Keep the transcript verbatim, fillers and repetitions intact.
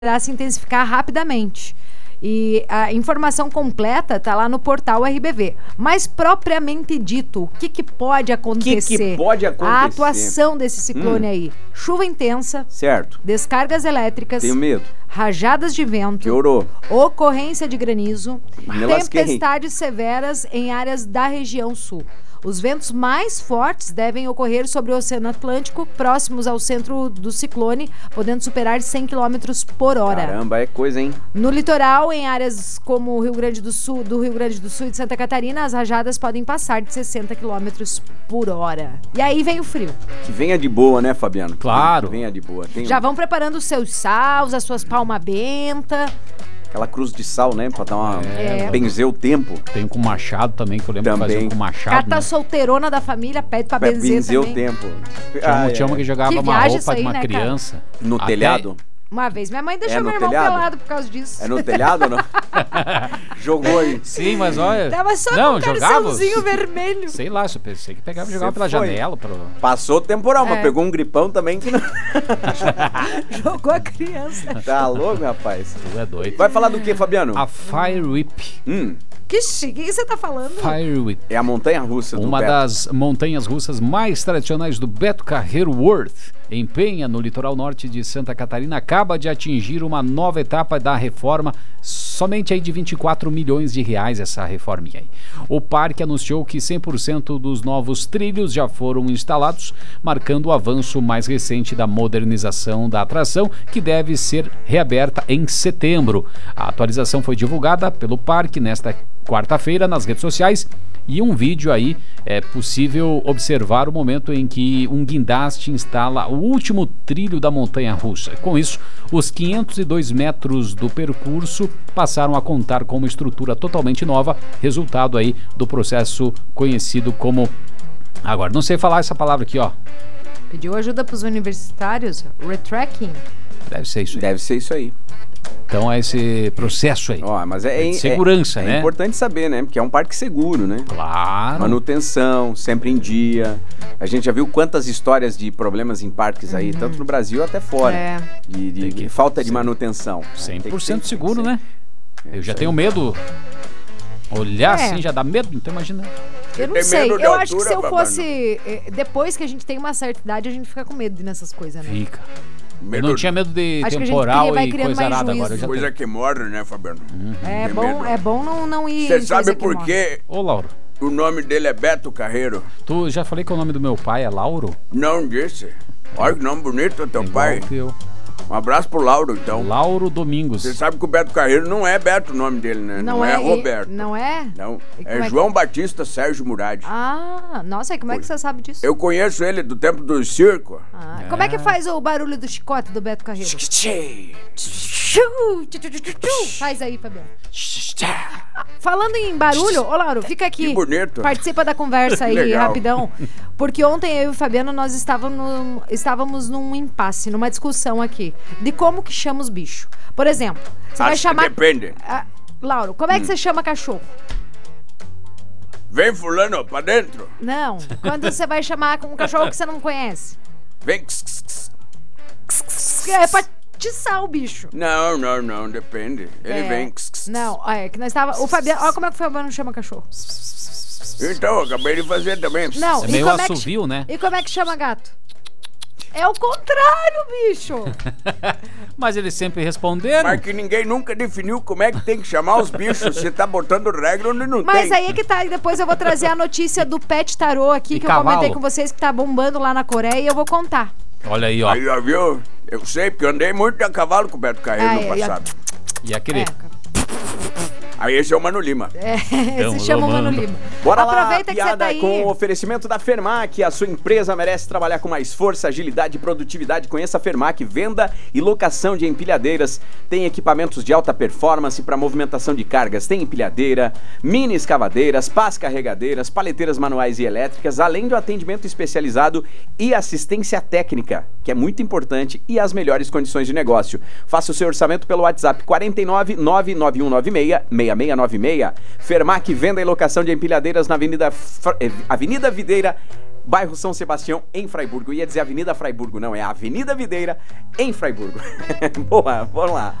poderá se intensificar rapidamente. E a informação completa está lá no portal R B V. Mas, propriamente dito, o que, que pode acontecer? O que, que pode acontecer? A atuação desse ciclone hum. aí. Chuva intensa. Certo. Descargas elétricas. Tenho medo. Rajadas de vento. Piorou. Ocorrência de granizo. Me Tempestades severas em áreas da região sul. Os ventos mais fortes devem ocorrer sobre o Oceano Atlântico, próximos ao centro do ciclone, podendo superar cem quilômetros por hora. Caramba, é coisa, hein? No litoral, em áreas como o Rio Grande do Sul, do Rio Grande do Sul e de Santa Catarina, as rajadas podem passar de sessenta quilômetros por hora. E aí vem o frio. Que venha de boa, né, Fabiano? Claro. Que venha de boa. Tem Já um... vão preparando os seus saus, as suas palmas bentas. Aquela cruz de sal, né? Pra dar uma... É. benzer o tempo. Tem com machado também, que eu lembro Também. de fazer com machado. Cata né? solteirona da família, pede pra Pra benzer, benzer o também. tempo. Tinha, um- Ah, tinha uma é. que jogava Que uma viagem roupa isso aí, de uma né, cara? criança. No Até- telhado? Uma vez minha mãe deixou É no meu irmão telhado? pelado por causa disso. É no telhado ou não? Jogou aí. Sim, mas olha... Tava só não, com um jogava... carcelzinho vermelho. Sei lá, eu pensei que pegava e Você jogava pela foi. janela. Pro... Passou o temporal, mas É. pegou um gripão também que não... Jogou a criança. Tá louco, rapaz? Tu é doido. Vai falar do que, Fabiano? A Fire Whip. Hum, Que chique, o que você tá falando? Fire Whip. é a montanha-russa do Uma Beto. das montanhas russas mais tradicionais do Beto Carreiro World, em Penha, no litoral norte de Santa Catarina, acaba de atingir uma nova etapa da reforma, somente aí de vinte e quatro milhões de reais essa reforminha aí. O parque anunciou que cem por cento dos novos trilhos já foram instalados, marcando o avanço mais recente da modernização da atração, que deve ser reaberta em setembro. A atualização foi divulgada pelo parque nesta quarta-feira nas redes sociais. E um vídeo aí é possível observar o momento em que um guindaste instala o último trilho da montanha-russa. Com isso, os quinhentos e dois metros do percurso passaram a contar com uma estrutura totalmente nova, resultado aí do processo conhecido como... Agora, não sei falar essa palavra aqui, ó. Pediu ajuda pros universitários? Retracking? Deve ser isso aí. Deve ser isso aí. Então é esse processo aí. Ó, mas é, É de é- segurança, é, né? É importante saber, né? Porque é um parque seguro, né? Claro. Manutenção, sempre em dia. A gente já viu quantas histórias de problemas em parques aí, tanto no Brasil até fora. É. De, de- Tem que de falta de ser manutenção. cem Tem que por cento ser- seguro, tem que né? ser. É Eu já isso tenho aí. medo. Olhar É. assim já dá medo, então imagina. Eu não tem sei, medo de eu acho que altura, se eu babano? fosse... eh, Depois que a gente tem uma certa idade, a gente fica com medo de nessas coisas, né? Fica. Eu Medo não tinha medo de Acho que a gente temporal cria- vai e criando coisa mais arada, agora eu juízo. já Coisa tenho. que morre, né, Fabiano? É Tem bom, medo. é bom não, não ir... Você em sabe coisa que por morre. que Ô, Lauro, o nome dele é Beto Carreiro? tu já falei que o nome do meu pai é Lauro? Não disse. Olha que nome bonito, teu Igual pai. que eu. Um abraço pro Lauro, então. Lauro Domingos. Você sabe que o Beto Carreiro não é Beto o nome dele, né? Não, é, Roberto. Não é? Não, E como é é que- João Batista Sérgio Murad. Ah, nossa, e como é que você sabe disso? Eu conheço ele do tempo do circo. Ah, Como é que faz o barulho do chicote do Beto Carreiro? Tchê. Tchu, tchu, tchu, tchu, tchu. Faz aí, Fabiano. Falando em barulho, ô Lauro, fica aqui. Que bonito. Participa da conversa aí, Legal. rapidão. Porque ontem eu e o Fabiano, nós estávamos, no- estávamos num impasse, numa discussão aqui, de como que chama os bichos. Por exemplo, você vai Acho que chamar... depende. Ah, Lauro, como é Hum. que você chama cachorro? Vem fulano pra dentro. Não, quando você vai chamar um cachorro que você não conhece. Vem. ks, ks, ks. É pra tiçar o bicho. Não, não, não, depende. Ele É, vem. ks, ks. Não, é que nós estava. O Fabiano, olha como é que o Fabiano chama cachorro. Então, eu acabei de fazer também. Não, É e meio como é que- assovio, né? E como é que chama gato? É o contrário, bicho. Mas eles sempre responderam. Mas que ninguém nunca definiu como é que tem que chamar os bichos. Você tá botando regra onde não Mas tem. aí é que tá, e depois eu vou trazer a notícia do Pet Tarô aqui, E que cavalo? eu comentei com vocês que tá bombando lá na Coreia e eu vou contar. Olha aí, ó. Aí, ó, viu? Eu sei, porque eu andei muito a cavalo com o Beto Carreiro Ai, no ai, passado. E aquele... É, Aí esse é o Mano Lima. é Então, se chama o Mano Mano. Lima. Bora lá, Aproveita que você piada tá aí. com o oferecimento da Fermac. A sua empresa merece trabalhar com mais força, agilidade e produtividade. Conheça a Fermac, venda e locação de empilhadeiras. Tem equipamentos de alta performance para movimentação de cargas. Tem empilhadeira, mini escavadeiras, pás carregadeiras, paleteiras manuais e elétricas, além do atendimento especializado e assistência técnica, que é muito importante, e as melhores condições de negócio. Faça o seu orçamento pelo WhatsApp quatro nove nove nove um nove seis seis seis nove seis. Fermac, venda e locação de empilhadeiras na Avenida, Fr- eh, Avenida Videira, bairro São Sebastião, em Fraiburgo. Ia dizer Avenida Fraiburgo, não, é a Avenida Videira, em Fraiburgo. Boa, vamos lá.